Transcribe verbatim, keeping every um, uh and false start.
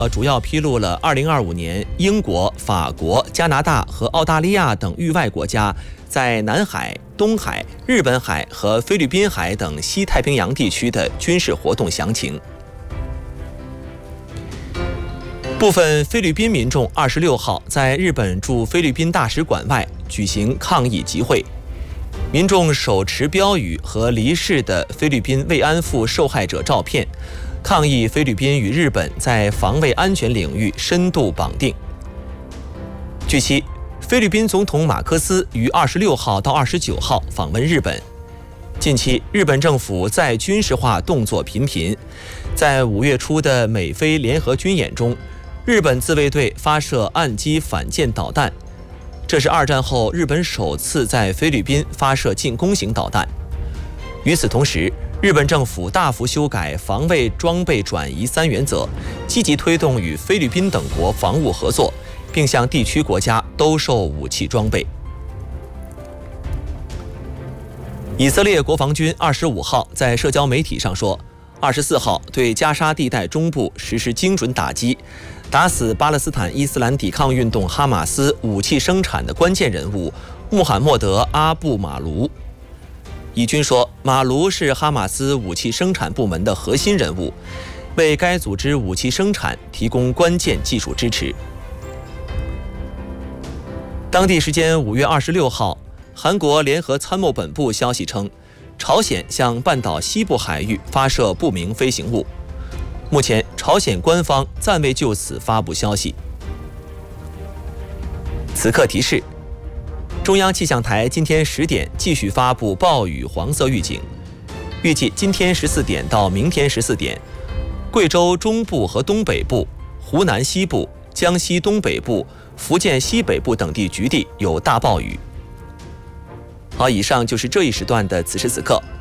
呃，主要披露了二零二五年英国、法国、加拿大和澳大利亚等域外国家在南海、东海、日本海和菲律宾海等西太平洋地区的军事活动详情。部分菲律宾民众二十六号在日本驻菲律宾大使馆外举行抗议集会，民众手持标语和离世的菲律宾慰安妇受害者照片，抗议菲律宾与日本在防卫安全领域深度绑定。据悉，菲律宾总统马克思于二十六号到二十九号访问日本。近期，日本政府在军事化动作频频，在五月初的美菲联合军演中，日本自卫队发射岸基反舰导弹，这是二战后日本首次在菲律宾发射进攻型导弹。与此同时，日本政府大幅修改防卫装备转移三原则，积极推动与菲律宾等国防务合作，并向地区国家兜售武器装备。以色列国防军二十五号在社交媒体上说，二十四号对加沙地带中部实施精准打击，打死巴勒斯坦伊斯兰抵抗运动哈马斯武器生产的关键人物穆罕默德·阿布马卢。以军说，马卢是哈马斯武器生产部门的核心人物，为该组织武器生产提供关键技术支持。当地时间五月二十六号，韩国联合参谋本部消息称，朝鲜向半岛西部海域发射不明飞行物。目前，朝鲜官方暂未就此发布消息。此刻提示：中央气象台今天十点继续发布暴雨黄色预警，预计今天十四点到明天十四点，贵州中部和东北部、湖南西部、江西东北部、福建西北部等地局地有大暴雨。好，以上就是这一时段的此时此刻。